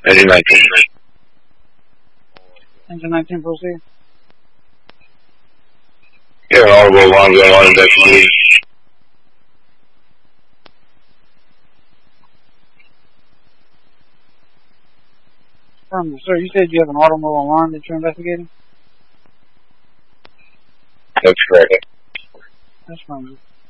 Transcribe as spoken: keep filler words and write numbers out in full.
Engine nineteen. Engine nineteen, proceed. Yeah, audible alarm going on investigation. Um, sir, you said you have an automobile alarm that you're investigating? That's correct. That's fine.